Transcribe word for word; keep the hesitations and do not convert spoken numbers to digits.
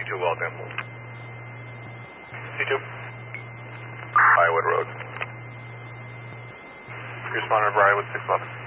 C two well sample. C two. Briarwood Road. Responder Briarwood six eleven.